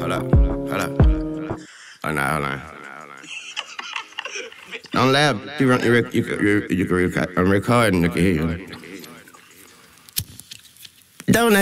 Hold up. Hold on. Don't laugh. You can record and you can hear you. Don't